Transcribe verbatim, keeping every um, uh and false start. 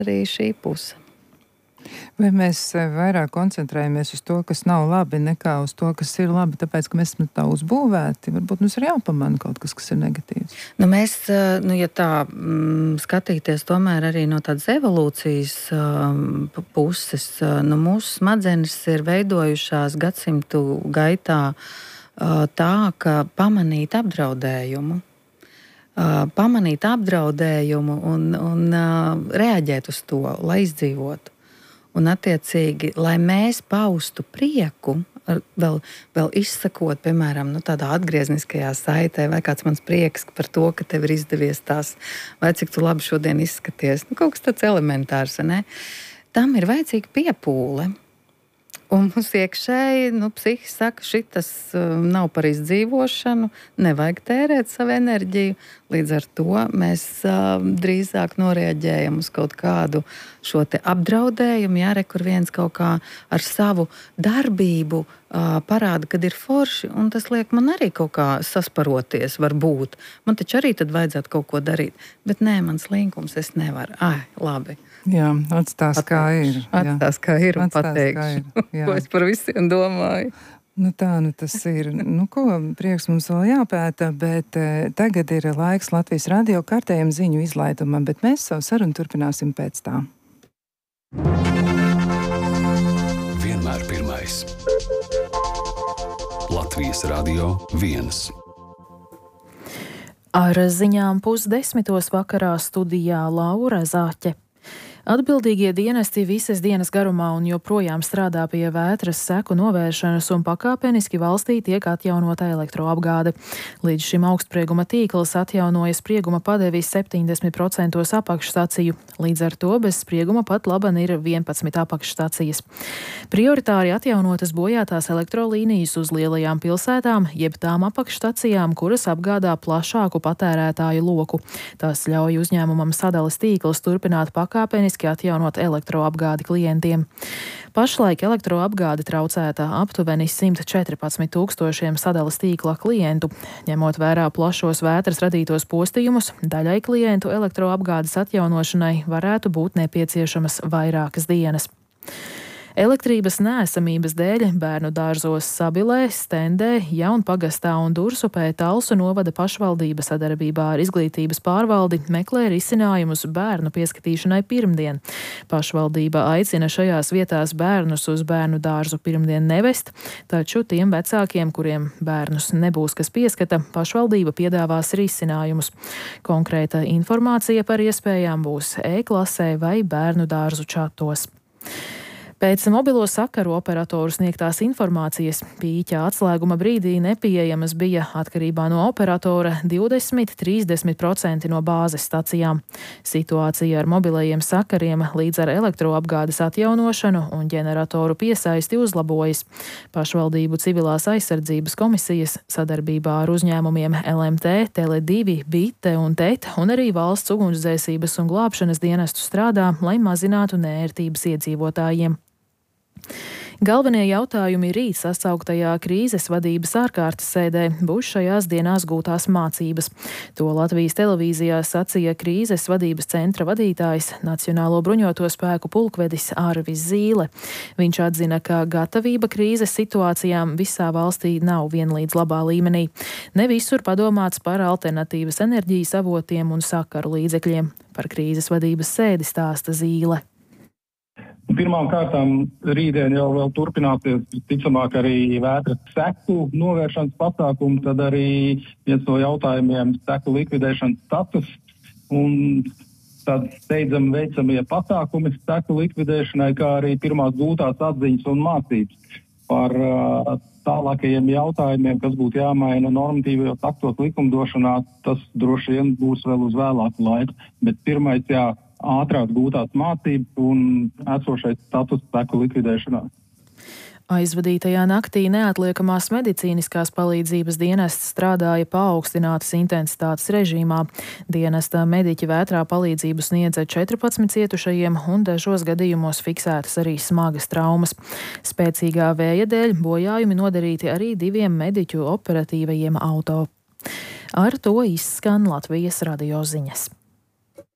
arī šī puse. Vai mēs vairāk koncentrējamies uz to, kas nav labi, nekā uz to, kas ir labi, tāpēc, ka mēs esam tā uzbūvēti? Varbūt mums ir jāpamana kaut kas, kas ir negatīvs. Nu, mēs, nu, ja tā mm, skatīties tomēr arī no tādas evolūcijas um, puses, nu, mūsu smadzenes ir veidojušās gadsimtu gaitā uh, tā, ka pamanīt apdraudējumu, uh, pamanīt apdraudējumu un, un uh, reaģēt uz to, lai izdzīvotu. Un, attiecīgi, lai mēs paustu prieku, vēl, vēl izsakot, piemēram, nu, tādā atgriezniskajā saitē, vai kāds mans prieks par to, ka tev ir izdevies tās, vai cik tu labi šodien izskaties. Nu, kaut kas tāds elementārs, ne? Tam ir vajadzīga piepūle. Un mums iekšēji, nu, psihi saka, šitas uh, nav par izdzīvošanu, nevajag tērēt savu enerģiju. Līdz ar to mēs uh, drīzāk noreaģējam uz kaut kādu šo te apdraudējumu, jā, re, kur viens kaut kā ar savu darbību uh, parāda, kad ir forši, un tas liek man arī kaut kā sasparoties, varbūt. Man taču arī tad vajadzētu kaut ko darīt, bet nē, man slinkums, es nevaru. Ai, labi. Jā, atstās kā ir. Atstās kā ir un Atstās, pateikšu, ko es par visiem domāju. Nu tā, nu tas ir, nu ko, prieks mums vēl jāpēta, bet eh, tagad ir laiks Latvijas radio kārtējam ziņu izlaidumam, bet mēs savu sarunu turpināsim pēc tā. Vienmēr pirmais. Latvijas radio viens. Ar ziņām pusdesmitos vakarā studijā Laura Zāķe. Atbildīgie dienesti visas dienas garumā un joprojām strādā pie vētras seku novēršanas un pakāpeniski valstī tiek atjaunota elektroapgāde. Līdz šim augstsprieguma tīkls atjaunoja sprieguma padevi septiņdesmit procentos apakšstaciju, līdz ar to bez sprieguma pat laban ir vienpadsmit apakšstacijas. Prioritāri atjaunotas bojātās elektrolīnijas uz lielajām pilsētām, jeb tām apakšstacijām, kuras apgādā plašāku patērētāju loku. Tas ļauj uzņēmumam Sadales tīkls turpināt pakāpeniski atjaunot elektroapgādi klientiem. Pašlaik elektroapgāde traucēta aptuveni simt četrpadsmit tūkstošiem Sadales tīkla klientu. Ņemot vērā plašos vētras radītos postījumus, daļai klientu elektroapgādes atjaunošanai varētu būt nepieciešamas vairākas dienas. Elektrības neesamības dēļ bērnu dārzos Sabilē, Stendē, Jaunpagastā un Dursupē Talsu novada pašvaldība sadarbībā ar izglītības pārvaldi meklē risinājumus bērnu pieskatīšanai pirmdien. Pašvaldība aicina šajās vietās bērnus uz bērnu dārzu pirmdien nevest, taču tiem vecākiem, kuriem bērnus nebūs kas pieskata, pašvaldība piedāvās risinājumus. Konkrēta informācija par iespējām būs e-klasē vai bērnu dārzu čatos. Pēc mobilo sakaru operatoru sniegtās informācijas pīķa atslēguma brīdī nepieejamas bija atkarībā no operatora divdesmit līdz trīsdesmit procenti no bāzes stacijām. Situācija ar mobilajiem sakariem līdz ar elektroapgādes atjaunošanu un ģeneratoru piesaisti uzlabojas. Pašvaldību civilās aizsardzības komisijas sadarbībā ar uzņēmumiem L M T, Tele divi, Bite un T E T un arī valsts ugunsdzēsības un glābšanas dienestu strādā, lai mazinātu neērtības iedzīvotājiem. Galvenie jautājumi rīt sasauktajā krīzes vadības ārkārtas sēdē būs šajās dienās gūtās mācības. To Latvijas televīzijā sacīja krīzes vadības centra vadītājs, Nacionālo bruņoto spēku pulkvedis Arvis Zīle. Viņš atzina, ka gatavība krīzes situācijām visā valstī nav vienlīdz labā līmenī. Ne visur padomāts par alternatīvas enerģijas avotiem un sakaru līdzekļiem. Par krīzes vadības sēdi stāsta Zīle. Pirmām kārtām rītdien jau vēl turpināsies, ticamāk, arī vētras seku novēršanas pasākumu, tad arī viens no jautājumiem seku likvidēšanas status un tad steidzami veicamie pasākumi seku likvidēšanai, kā arī pirmās gūtās atziņas un mācības par uh, tālākajiem jautājumiem, kas būtu jāmaina normatīvajos aktos likumdošanā, tas droši vien būs vēl uz vēlāku laiku, bet pirmais jā. Ātrāk gūtās mācības un esošais status seku likvidēšanā. Aizvadītajā naktī neatliekamās medicīniskās palīdzības dienests strādāja paaugstinātas intensitātes režīmā. Dienesta mediķi vētrā palīdzību sniedza četrpadsmit cietušajiem un dažos gadījumos fiksētas arī smagas traumas. Spēcīgā vēja dēļ bojājumi nodarīti arī diviem mediķu operatīvajiem auto. Ar to izskan Latvijas radio ziņas.